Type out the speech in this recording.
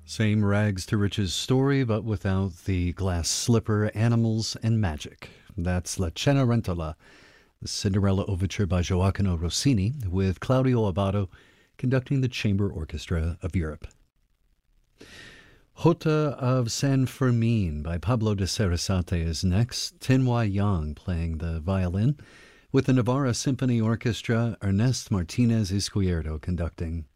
Same rags to riches story, but without the glass slipper, animals, and magic. That's La Cenerentola, the Cinderella overture by Gioacchino Rossini, with Claudio Abbado conducting the Chamber Orchestra of Europe. Jota of San Fermin by Pablo de Sarasate is next. Tinhua Yang playing the violin, with the Navarra Symphony Orchestra, Ernest Martinez Izquierdo conducting.